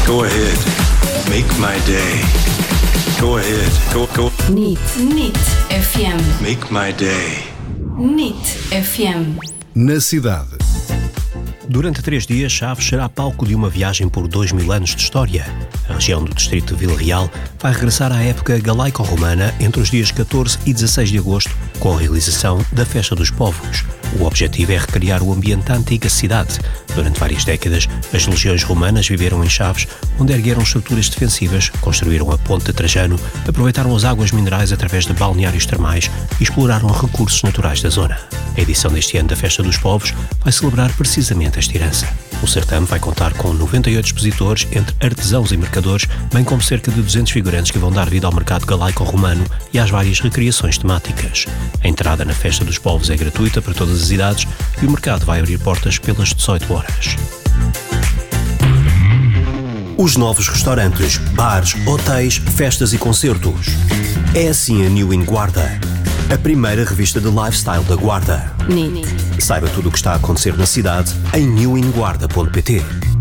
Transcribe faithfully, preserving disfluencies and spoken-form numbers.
Go ahead. Make my day. Go ahead. Go, go. N I T. N I T F M. Make my day. N I T F M. Na cidade. Durante três dias, Chaves será palco de uma viagem por dois mil anos de história. A região do distrito de Vila Real vai regressar à época galaico-romana entre os dias catorze e dezasseis de agosto, com a realização da Festa dos Povos. O objetivo é recriar o ambiente da antiga cidade. Durante várias décadas, as legiões romanas viveram em Chaves, onde ergueram estruturas defensivas, construíram a Ponte de Trajano, aproveitaram as águas minerais através de balneários termais e exploraram recursos naturais da zona. A edição deste ano da Festa dos Povos vai celebrar precisamente esta herança. O certame vai contar com noventa e oito expositores, entre artesãos e mercadores, bem como cerca de duzentos figurantes que vão dar vida ao mercado galaico-romano e às várias recriações temáticas. A entrada na Festa dos Povos é gratuita para todas as idades e o mercado vai abrir portas pelas dezoito horas. Os novos restaurantes, bares, hotéis, festas e concertos. É assim a New In Guarda, a primeira revista de lifestyle da Guarda. N I T. Saiba tudo o que está a acontecer na cidade em new in guarda ponto pt.